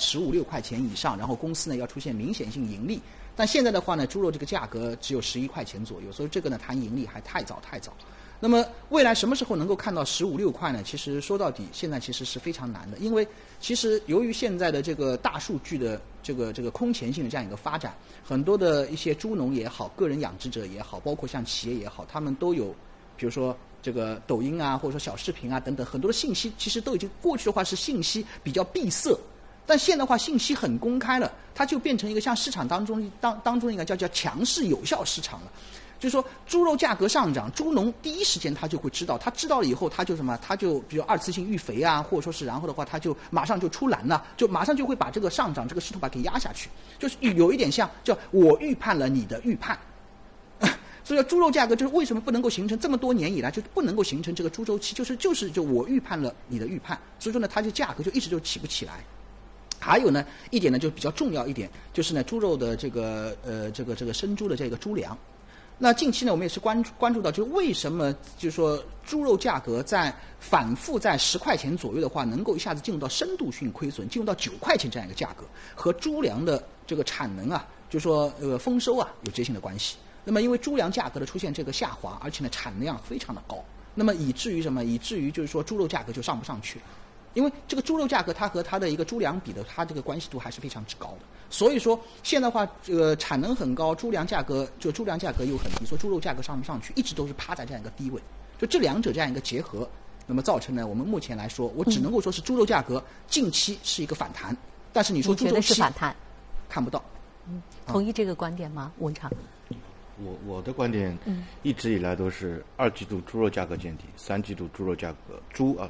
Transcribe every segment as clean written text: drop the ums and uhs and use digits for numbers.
15、16块钱以上，然后公司呢要出现明显性盈利。但现在的话呢，猪肉这个价格只有11块钱左右，所以这个呢谈盈利还太早。那么未来什么时候能够看到15、16块呢？其实说到底，现在其实是非常难的，因为其实由于现在的这个大数据的这个空前性的这样一个发展，很多的一些猪农也好，个人养殖者也好，包括像企业也好，他们都有，比如说这个抖音啊，或者说小视频啊等等，很多的信息其实都已经过去的话是信息比较闭塞。但现在的话，信息很公开了，它就变成一个像市场当中一个叫强势有效市场了。就是说，猪肉价格上涨，猪农第一时间他就会知道，他知道了以后，他就比如二次性育肥啊，或者说是然后的话，他就马上就出栏了，就马上就会把这个上涨这个势头把它给压下去，就是有一点像叫我预判了你的预判。所以猪肉价格就是为什么不能够形成这么多年以来就不能够形成这个猪周期，就我预判了你的预判，所以说呢，它就价格就一直就起不起来。还有呢一点呢就比较重要一点，就是呢猪肉的这个生猪的这个猪粮。那近期呢，我们也是关注到，就是为什么就是说猪肉价格在反复在10块钱左右的话，能够一下子进入到深度性亏损，进入到9块钱这样一个价格，和猪粮的这个产能啊，就是说丰收啊有直接性的关系。那么因为猪粮价格的出现这个下滑，而且呢产量非常的高，那么以至于就是说猪肉价格就上不上去了。因为这个猪肉价格它和它的一个猪粮比的，它这个关系度还是非常之高的。所以说现在的话，产能很高，猪粮价格又很低，所以猪肉价格上不上去，一直都是趴在这样一个低位。就这两者这样一个结合，那么造成呢，我们目前来说，我只能够说是猪肉价格近期是一个反弹，但是你说猪周期是反弹， 看不到。 同意这个观点吗？文昌？ 我的观点一直以来都是2季度猪肉价格见底，3季度猪肉价格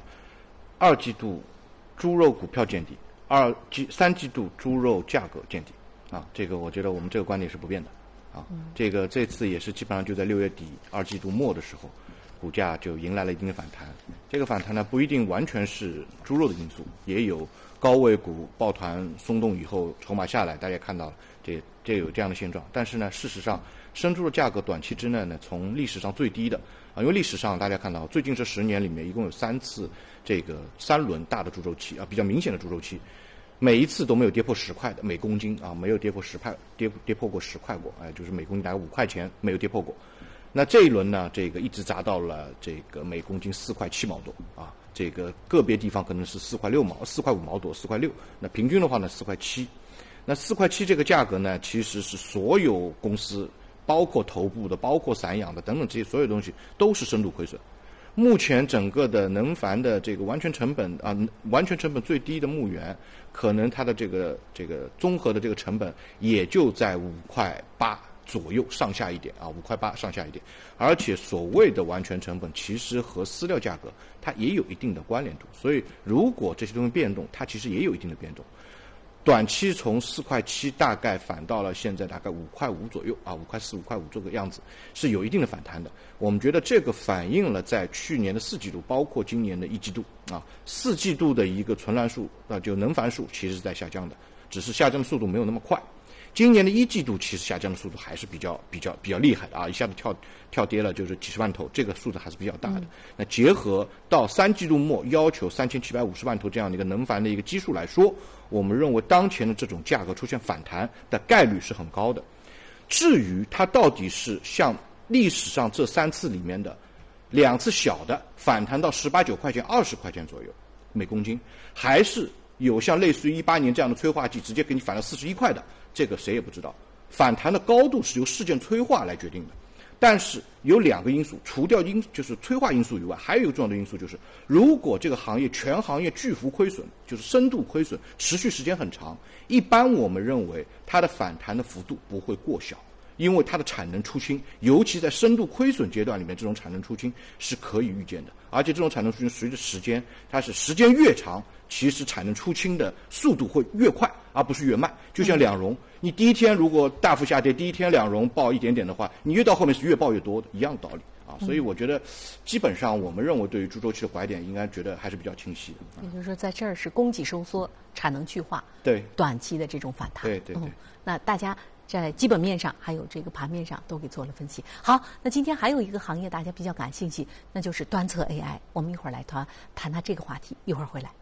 2季度猪肉股票见底，3季度猪肉价格见底啊，这个我觉得我们这个观点是不变的啊。这次也是基本上就在6月底2季度末的时候，股价就迎来了一定的反弹。这个反弹呢不一定完全是猪肉的因素，也有高位股抱团松动以后筹码下来，大家看到了这有这样的现状。但是呢，事实上生猪的价格短期之内呢，从历史上最低的因为历史上大家看到最近这10年里面一共有3次3轮大的猪周期比较明显的猪周期，每一次都没有跌破10块的每公斤没有跌破10块，跌破过10块过，就是每公斤大概5块钱没有跌破过。那这一轮呢，这个一直砸到了每公斤4块7毛多这个个别地方可能是4块6毛、4块5毛多、4块6，那平均的话呢4块7。那4块7这个价格呢，其实是所有公司，包括头部的、包括散养的等等这些所有东西都是深度亏损。目前整个的能繁的这个完全成本最低的牧原，可能它的这个综合的这个成本也就在5块8左右上下一点5块8上下一点。而且所谓的完全成本其实和饲料价格它也有一定的关联度，所以如果这些东西变动，它其实也有一定的变动。短期从4块7大概反到了现在大概5块5左右5块4、5块5这个样子，是有一定的反弹的。我们觉得这个反映了在去年的4季度，包括今年的1季度4季度的一个存栏数就能繁数其实是在下降的，只是下降的速度没有那么快。今年的1季度其实下降的速度还是比较厉害的一下子跳跌了就是几十万头，这个数字还是比较大的。那结合到3季度末要求3750万头这样的一个能繁的一个基数来说，我们认为当前的这种价格出现反弹的概率是很高的。至于它到底是像历史上这3次里面的2次小的反弹到18、9块钱、20块钱左右每公斤，还是有像类似于18年这样的催化剂直接给你反到41块的，这个谁也不知道。反弹的高度是由事件催化来决定的。但是有2个因素，除掉就是催化因素以外，还有一个重要的因素就是，如果这个行业全行业巨幅亏损，就是深度亏损，持续时间很长，一般我们认为它的反弹的幅度不会过小，因为它的产能出清，尤其在深度亏损阶段里面，这种产能出清是可以预见的。而且这种产能出清随着时间，它是时间越长，其实产能出清的速度会越快，而不是越慢。就像两融，你第一天如果大幅下跌，第一天两融爆一点点的话，你越到后面是越爆越多的，一样的道理所以我觉得基本上我们认为对于猪周期的拐点应该觉得还是比较清晰的。 也就是说在这儿是供给收缩，产能去化， 对短期的这种反弹。 对那大家在基本面上还有这个盘面上都给做了分析。好，那今天还有一个行业大家比较感兴趣，那就是端侧 AI。我们一会儿来谈谈这个话题，一会儿回来。